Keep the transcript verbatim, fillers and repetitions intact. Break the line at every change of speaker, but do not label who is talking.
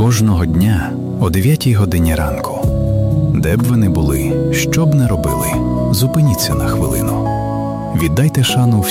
Кожного дня о дев'ятій годині ранку. Де б ви не були, що б не робили, зупиніться на хвилину. Віддайте шану всім